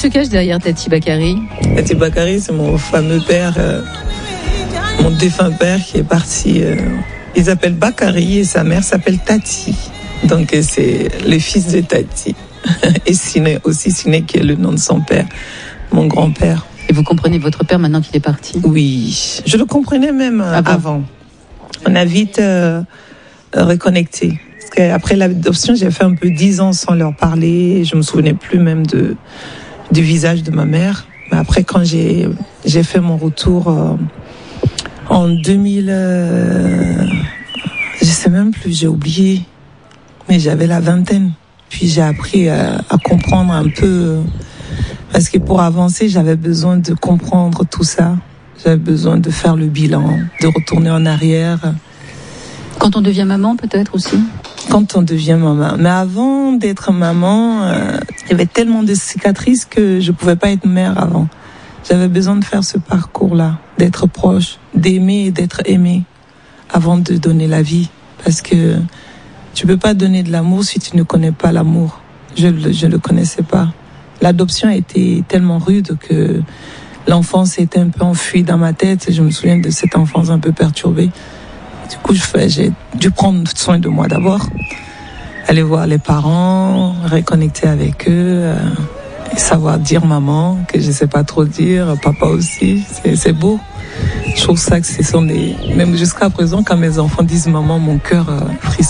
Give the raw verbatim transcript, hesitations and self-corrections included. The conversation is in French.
se cache derrière Tati Bakary? Tati Bakary, c'est mon fameux père, euh, mon défunt père qui est parti. Euh, il s'appelle Bakary et sa mère s'appelle Tati. Donc euh, c'est le fils de Tati. Et Siné aussi, Siné qui est le nom de son père, mon grand-père. Et vous comprenez votre père maintenant qu'il est parti? Oui, je le comprenais même euh, avant. avant. On a vite euh, reconnecté. Parce qu'après l'adoption, j'ai fait un peu dix ans sans leur parler. Je me souvenais plus même de, du visage de ma mère. Mais après, quand j'ai, j'ai fait mon retour euh, en deux mille, euh, je sais même plus, j'ai oublié. Mais j'avais la vingtaine. Puis j'ai appris à, à comprendre un peu. Parce que pour avancer, j'avais besoin de comprendre tout ça. J'avais besoin de faire le bilan, de retourner en arrière. Quand on devient maman, peut-être aussi? Quand on devient maman. Mais avant d'être maman, euh, il y avait tellement de cicatrices que je pouvais pas être mère avant. J'avais besoin de faire ce parcours-là, d'être proche, d'aimer et d'être aimée avant de donner la vie. Parce que tu peux pas donner de l'amour si tu ne connais pas l'amour. Je ne le connaissais pas. L'adoption a été tellement rude que l'enfance s'était un peu enfuie dans ma tête. Et je me souviens de cette enfance un peu perturbée. Du coup, j'ai dû prendre soin de moi d'abord. Aller voir les parents, reconnecter avec eux, euh, et savoir dire maman, que je sais pas trop dire, papa aussi. C'est, c'est beau. Je trouve ça que ce sont des... Même jusqu'à présent, quand mes enfants disent maman, mon cœur euh, frissonne.